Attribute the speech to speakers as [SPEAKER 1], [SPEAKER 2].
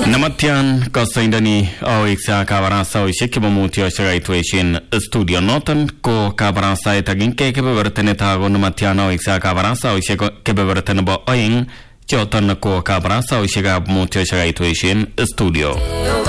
[SPEAKER 1] Namatyan kasaindani aweksa kabarasa oishek chebo mutyo shagaitweshin studio noton ko kabarasa itaginke kebebertene tago namatyan aweksa kabarasa oishek kebebertene bo oing choton ko kabarasa oishekab mutyo shagaitweshin studio